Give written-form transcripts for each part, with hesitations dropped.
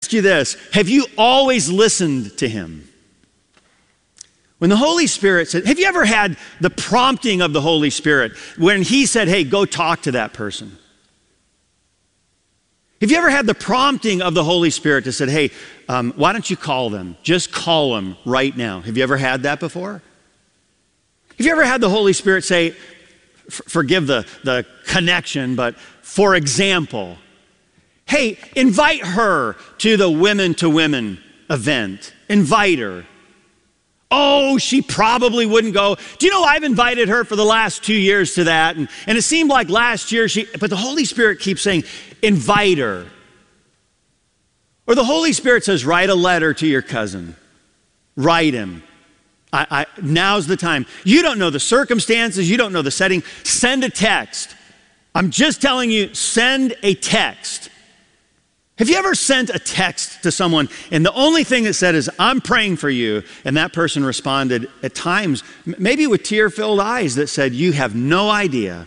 ask you this. Have you always listened to him? When the Holy Spirit said, have you ever had the prompting of the Holy Spirit when he said, hey, go talk to that person? Have you ever had the prompting of the Holy Spirit that said, hey, why don't you call them? Just call them right now. Have you ever had that before? Have you ever had the Holy Spirit say, forgive the connection, but for example, hey, invite her to the Women to Women event. Invite her. Oh, she probably wouldn't go. Do you know I've invited her for the last 2 years to that? And it seemed like last year but the Holy Spirit keeps saying, invite her. Or the Holy Spirit says, write a letter to your cousin. Write him. Now's the time. You don't know the circumstances. You don't know the setting. Send a text. I'm just telling you, send a text. Have you ever sent a text to someone and the only thing it said is, I'm praying for you, and that person responded at times, maybe with tear-filled eyes, that said, you have no idea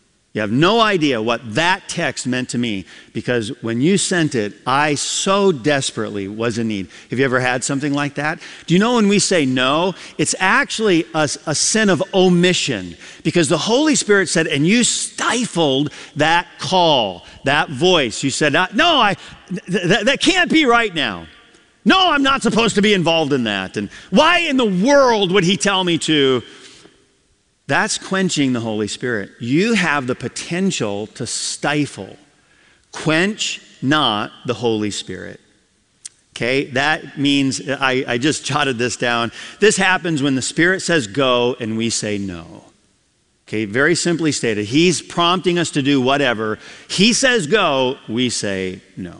what that text meant to me, because when you sent it, I so desperately was in need. Have you ever had something like that? Do you know when we say no, it's actually a sin of omission, because the Holy Spirit said, and you stifled that call, that voice. You said, no, that can't be right now. No, I'm not supposed to be involved in that. And why in the world would he tell me to? That's quenching the Holy Spirit. You have the potential to stifle. Quench not the Holy Spirit. Okay, that means, I just jotted this down. This happens when the Spirit says go and we say no. Okay, very simply stated. He's prompting us to do whatever. He says go, we say no.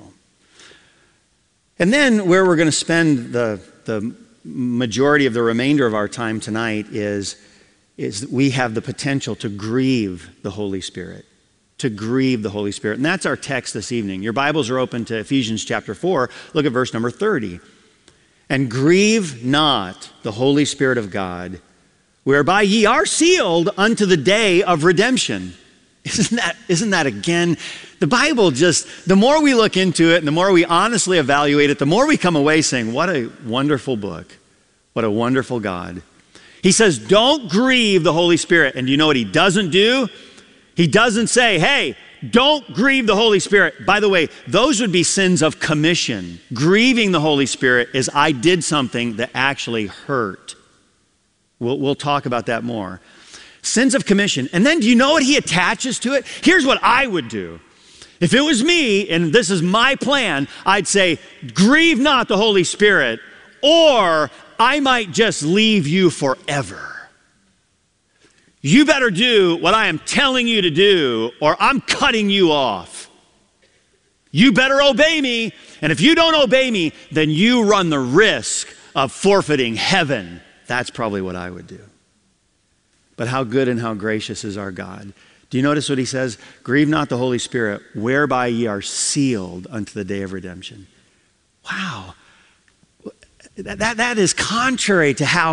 And then where we're going to spend the majority of the remainder of our time tonight is we have the potential to grieve the Holy Spirit. To grieve the Holy Spirit. And that's our text this evening. Your Bibles are open to Ephesians chapter 4. Look at verse number 30. And grieve not the Holy Spirit of God, whereby ye are sealed unto the day of redemption. Isn't that again? The Bible just, the more we look into it and the more we honestly evaluate it, the more we come away saying, what a wonderful book. What a wonderful God. He says, don't grieve the Holy Spirit. And do you know what he doesn't do? He doesn't say, hey, don't grieve the Holy Spirit. By the way, those would be sins of commission. Grieving the Holy Spirit is I did something that actually hurt. We'll talk about that more. Sins of commission. And then do you know what he attaches to it? Here's what I would do. If it was me, and this is my plan, I'd say, grieve not the Holy Spirit, or I might just leave you forever. You better do what I am telling you to do, or I'm cutting you off. You better obey me, and if you don't obey me, then you run the risk of forfeiting heaven. That's probably what I would do. But how good and how gracious is our God. Do you notice what he says? Grieve not the Holy Spirit, whereby ye are sealed unto the day of redemption. Wow. That is contrary to how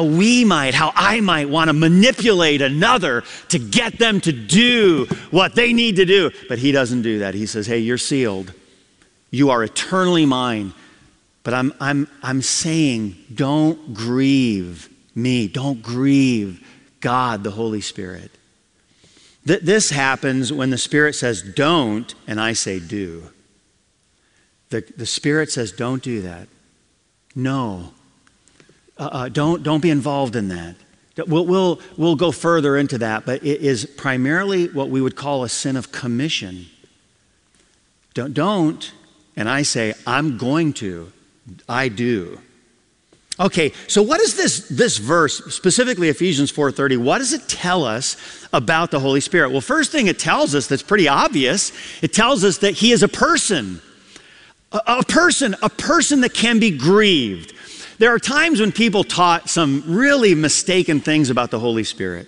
I might want to manipulate another to get them to do what they need to do. But he doesn't do that. He says, hey, you're sealed. You are eternally mine. But I'm saying, don't grieve me. Don't grieve God, the Holy Spirit. This happens when the Spirit says don't, and I say do. The Spirit says don't do that. No. Don't be involved in that. We'll go further into that, but it is primarily what we would call a sin of commission. Don't, and I say I'm going to. I do. Okay, so what is this verse, specifically Ephesians 4:30, what does it tell us about the Holy Spirit? Well, first thing it tells us that's pretty obvious, it tells us that he is a person. A person that can be grieved. There are times when people taught some really mistaken things about the Holy Spirit.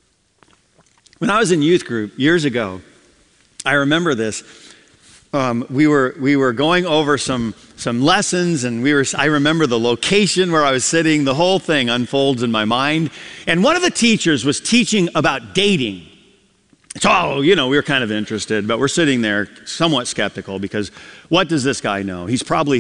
When I was in youth group years ago, I remember this. We were going over some lessons, and I remember the location where I was sitting. The whole thing unfolds in my mind. And one of the teachers was teaching about dating. So, we were kind of interested, but we're sitting there somewhat skeptical because what does this guy know? He's probably